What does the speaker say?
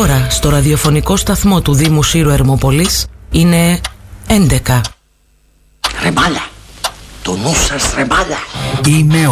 ώρα στο ραδιοφωνικό σταθμό του Δήμου Σύρου Ερμοπολής είναι 11. Ρεμπάλα! Το νου σας ρεμπάλα! Είναι